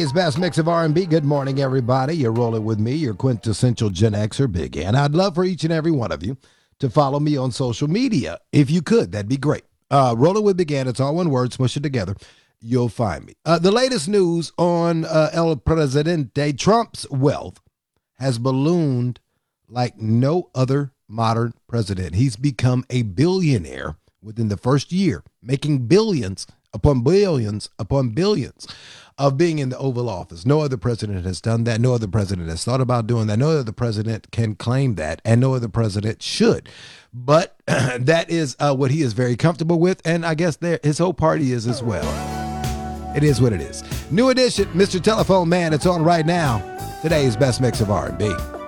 It's best mix of R&B. Good morning, everybody. You're rolling with me, your quintessential Gen Xer, Big N. I'd love for each and every one of you to follow me on social media. If you could, that'd be great. Rolling with Big N. It's all one word. Smush it together. You'll find me. The latest news on El Presidente, Trump's wealth has ballooned like no other modern president. He's become a billionaire within the first year, making billions upon billions upon billions of being in the Oval Office. No other president has done that. No other president has thought about doing that. No other president can claim that, and no other president should. But that is what he is very comfortable with, and I guess his whole party is as well. It is what it is. New edition, Mr. Telephone Man. It's on right now. Today's best mix of R&B.